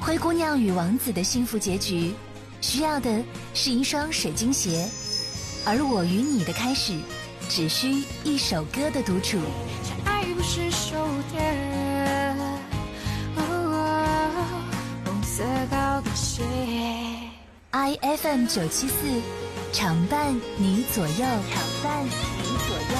灰姑娘与王子的幸福结局，需要的是一双水晶鞋，而我与你的开始，只需一首歌的独处。 爱不是手贴，红色高跟鞋。 IFM 974，常伴你左右，常伴你左右。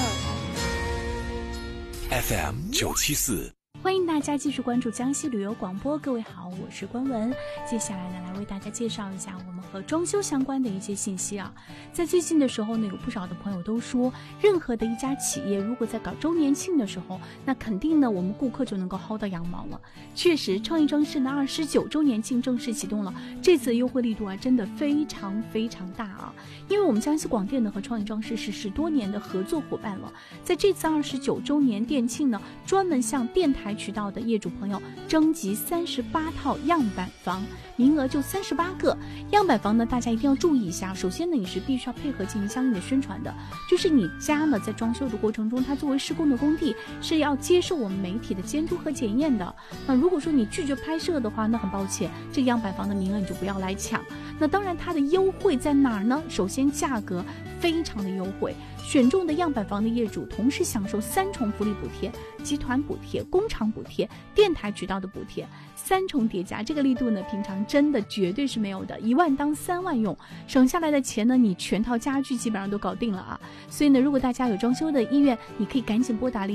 FM 974。 欢迎大家继续关注江西旅游广播，各位好，我是关文。接下来呢，来为大家介绍一下我们和装修相关的一些信息啊。在最近的时候呢，有不少的朋友都说，任何的一家企业如果在搞周年庆的时候，那肯定呢我们顾客就能够薅到羊毛了。确实，创意装饰的29周年庆正式启动了，这次的优惠力度啊真的非常非常大啊。因为我们江西广电呢和创意装饰是10多年的合作伙伴了，在这次29周年店庆呢，专门向电台渠道的业主朋友征集38套样板房，名额就38个。样板房呢，大家一定要注意一下。首先呢，你是必须要配合进行相应的宣传的，就是你家呢在装修的过程中，它作为施工的工地，是要接受我们媒体的监督和检验的。那如果说你拒绝拍摄的话，那很抱歉，这个样板房的名额你就不要来抢。那当然它的优惠在哪儿呢？首先价格非常的优惠，选中的样板房的业主同时享受3重福利补贴，集团补贴、工厂补贴、电台渠道的补贴，3重叠加，这个力度呢平常真的绝对是没有的，1万当3万用，省下来的钱呢你全套家具基本上都搞定了啊。所以呢，如果大家有装修的意愿，你可以赶紧拨打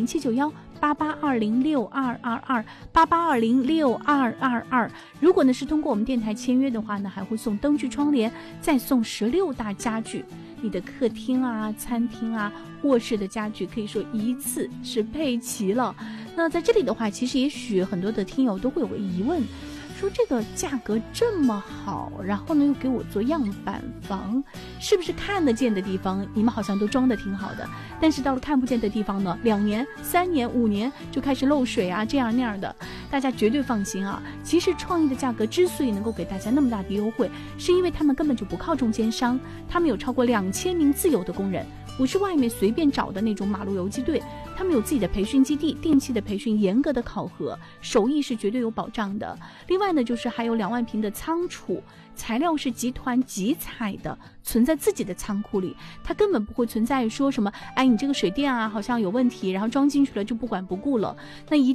07918820622288206222。如果呢是通过我们电台签约的话呢，还会送灯具窗帘，再送16大家具。你的客厅啊、餐厅啊、卧室的家具可以说一次是配齐了。那在这里的话，其实也许很多的听友都会有个疑问，说这个价格这么好，然后呢又给我做样板房，是不是看得见的地方你们好像都装得挺好的，但是到了看不见的地方呢，2年、3年、5年就开始漏水啊，这样那样的。大家绝对放心啊，其实创意的价格之所以能够给大家那么大的优惠，是因为他们根本就不靠中间商，他们有超过2000名自有的工人，不是外面随便找的那种马路游击队，他们有自己的培训基地，定期的培训，严格的考核，手艺是绝对有保障的。另外呢，就是还有2万平的仓储，材料是集团集采的，存在自己的仓库里，它根本不会存在说什么，哎，你这个水电啊好像有问题，然后装进去了就不管不顾了。那一